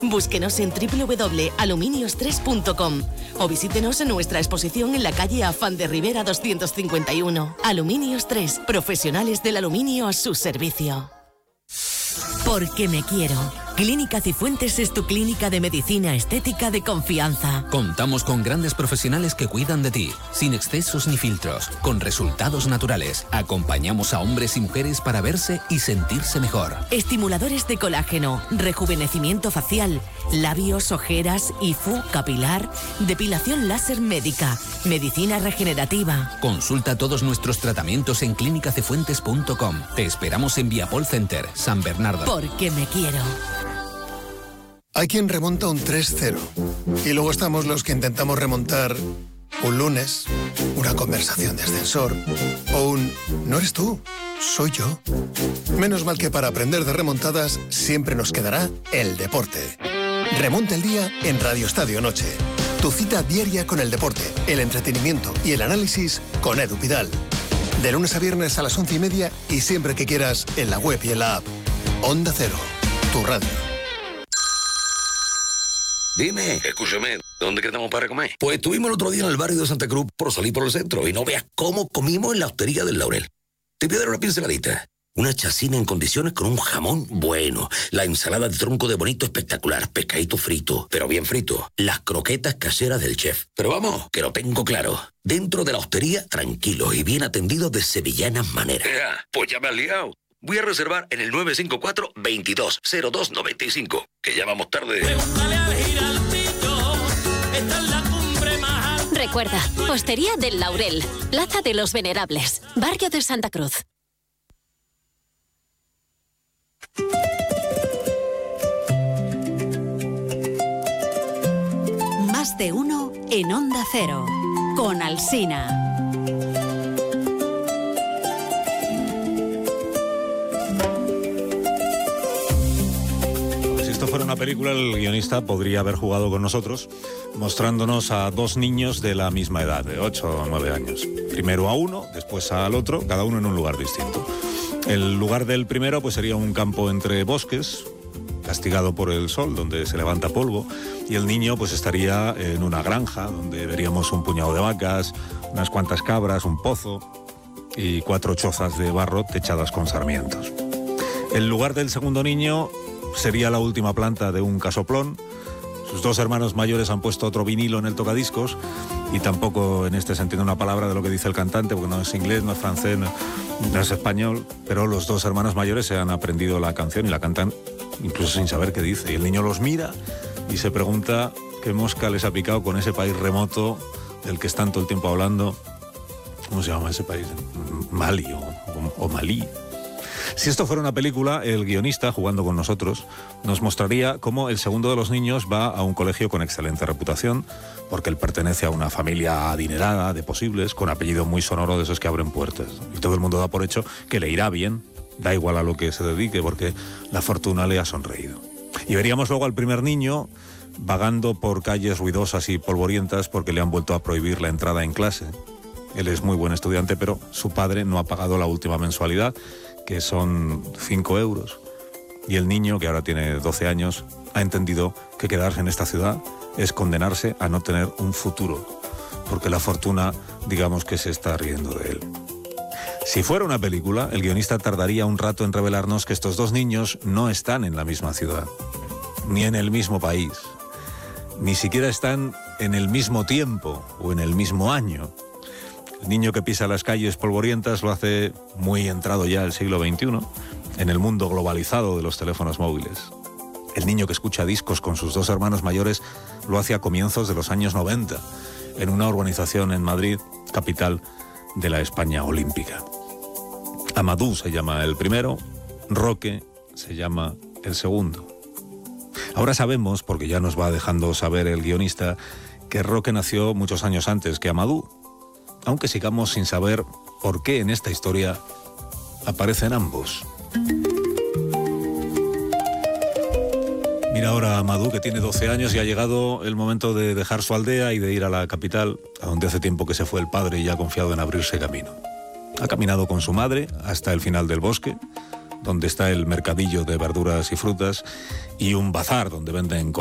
Búsquenos en www.aluminios3.com o visítenos en nuestra exposición en la calle Afán de Rivera 251. Aluminios 3, profesionales del aluminio a su servicio. Porque me quiero. Clínica Cifuentes es tu clínica de medicina estética de confianza. Contamos con grandes profesionales que cuidan de ti, sin excesos ni filtros, con resultados naturales. Acompañamos a hombres y mujeres para verse y sentirse mejor. Estimuladores de colágeno, rejuvenecimiento facial, labios, ojeras, IFU, capilar, depilación láser médica, medicina regenerativa. Consulta todos nuestros tratamientos en clínicacifuentes.com. Te esperamos en Viapol Center, San Bernardo. Porque me quiero. Hay quien remonta un 3-0 y luego estamos los que intentamos remontar un lunes, una conversación de ascensor o un «no eres tú, soy yo». Menos mal que para aprender de remontadas siempre nos quedará el deporte. Remonta el día en Radio Estadio Noche. Tu cita diaria con el deporte, el entretenimiento y el análisis con Edu Pidal. De lunes a viernes a las 11:30 y siempre que quieras en la web y en la app. Onda Cero, tu radio. Dime, escúchame, ¿dónde quedamos para comer? Pues estuvimos el otro día en el barrio de Santa Cruz por salir por el centro y no veas cómo comimos en la hostería del Laurel. Te voy a dar una pinceladita. Una chacina en condiciones con un jamón bueno, la ensalada de tronco de bonito espectacular, pescadito frito, pero bien frito, las croquetas caseras del chef. Pero vamos, que lo tengo claro. Dentro de la hostería, tranquilos y bien atendidos de sevillanas maneras. Pues ya me has liado. Voy a reservar en el 954-220295, que ya vamos tarde. Recuerda, Hostería del Laurel, Plaza de los Venerables, Barrio de Santa Cruz. Más de uno en Onda Cero, con Alsina. Si esto fuera una película, el guionista podría haber jugado con nosotros, mostrándonos a dos niños de la misma edad, de 8 o 9 años. Primero a uno, después al otro, cada uno en un lugar distinto. El lugar del primero pues sería un campo entre bosques, castigado por el sol, donde se levanta polvo, y el niño pues estaría en una granja, donde veríamos un puñado de vacas, unas cuantas cabras, un pozo y 4 chozas de barro techadas con sarmientos. El lugar del segundo niño sería la última planta de un casoplón. Sus 2 hermanos mayores han puesto otro vinilo en el tocadiscos y tampoco en este se entiende una palabra de lo que dice el cantante, porque no es inglés, no es francés, no es español, pero los 2 hermanos mayores se han aprendido la canción y la cantan incluso sin saber qué dice. Y el niño los mira y se pregunta qué mosca les ha picado con ese país remoto del que están todo el tiempo hablando. ¿Cómo se llama ese país? Mali o Malí. Si esto fuera una película, el guionista, jugando con nosotros, nos mostraría cómo el segundo de los niños va a un colegio con excelente reputación, porque él pertenece a una familia adinerada, de posibles, con apellido muy sonoro de esos que abren puertas. Y todo el mundo da por hecho que le irá bien, da igual a lo que se dedique, porque la fortuna le ha sonreído. Y veríamos luego al primer niño vagando por calles ruidosas y polvorientas porque le han vuelto a prohibir la entrada en clase. Él es muy buen estudiante, pero su padre no ha pagado la última mensualidad, que son 5 euros. Y el niño, que ahora tiene 12 años, ha entendido que quedarse en esta ciudad es condenarse a no tener un futuro, porque la fortuna, digamos que se está riendo de él. Si fuera una película, el guionista tardaría un rato en revelarnos que estos 2 niños no están en la misma ciudad, ni en el mismo país, ni siquiera están en el mismo tiempo o en el mismo año. El niño que pisa las calles polvorientas lo hace muy entrado ya el siglo XXI, en el mundo globalizado de los teléfonos móviles. El niño que escucha discos con sus 2 hermanos mayores lo hace a comienzos de los años 90, en una urbanización en Madrid, capital de la España olímpica. Amadou se llama el primero, Roque se llama el segundo. Ahora sabemos, porque ya nos va dejando saber el guionista, que Roque nació muchos años antes que Amadou, aunque sigamos sin saber por qué en esta historia aparecen ambos. Mira ahora a Amadou, que tiene 12 años y ha llegado el momento de dejar su aldea y de ir a la capital, a donde hace tiempo que se fue el padre y ha confiado en abrirse camino. Ha caminado con su madre hasta el final del bosque, donde está el mercadillo de verduras y frutas, y un bazar donde venden